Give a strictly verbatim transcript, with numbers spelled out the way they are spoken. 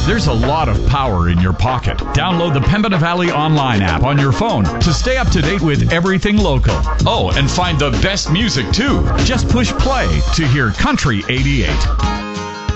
There's a lot of power in your pocket. Download the Pembina Valley Online app on your phone to stay up to date with everything local. Oh, and find the best music too. Just push play to hear Country eighty-eight.